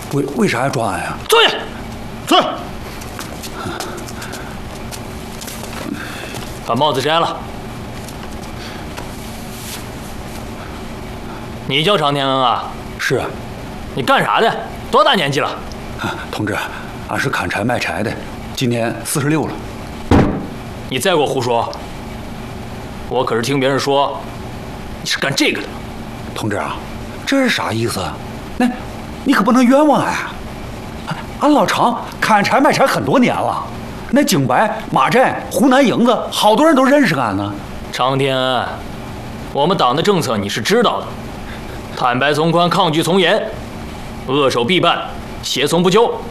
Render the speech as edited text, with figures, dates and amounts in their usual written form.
为啥要抓俺呀？ 坐下，坐。把帽子摘了。你叫常天恩啊？ 是啊。 你干啥的？多大年纪了？ 同志，俺是砍柴卖柴的，今年46了。 你再给我胡说！我可是听别人说，你是干这个的。 同志啊，这是啥意思？那，你可不能冤枉俺啊！俺老常砍柴卖柴很多年了，那景白、马寨、湖南营子，好多人都认识俺呢。 常天恩，我们党的政策你是知道的，坦白从宽，抗拒从严，恶守必办，胁从不究。